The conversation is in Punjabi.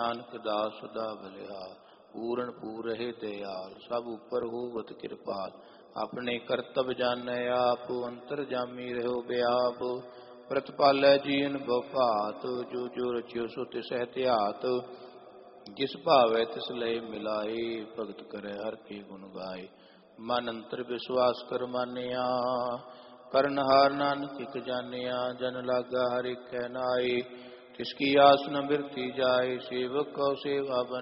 ਨਾਨਕ ਦਾਸ ਸਦਾ ਬਲਿਹਾਰ। ਪੂਰਨ ਪੂਰ ਰਹੇ ਦਇਆਲ, ਸਭ ਉਪਰ ਹੋਵਤ ਕਿਰਪਾਲ। ਆਪਣੇ ਕਰਤਬ ਜਾਣੈ ਆਪ, ਅੰਤਰ ਜਾਮੀ ਰਹਿਓ ਬਿਆਪ। ਪ੍ਰਤਪਾਲੈ ਜੀਵਨ ਬਹੁ ਭਾਤ, ਜੋ ਜੋ ਰਚਿਓ ਸੋ ਤਿਸਹਿ ਧਿਆਤ। ਜਿਸ ਭਾਵੈ ਤਿਸ ਲਏ ਮਿਲਾਏ, ਭਗਤ ਕਰੈ ਹਰਿ ਕੇ ਗੁਣ ਗਾਏ। ਮਨ ਅੰਤਰ ਵਿਸ਼ਵਾਸ ਕਰ ਮਾਨਿਆ, ਕਰਨਹਾਰ ਨਾਨਕ ਇਕ ਜਾਣਿਆ। ਜਨ ਲਾਗਾ ਹਰਿ ਕੈ ਨਾਏ, ਤਿਸ ਕੀ ਆਸ ਨ ਬਿਰਤੀ ਜਾਏ। ਸੇਵਕ ਕਉ ਸੇਵਾ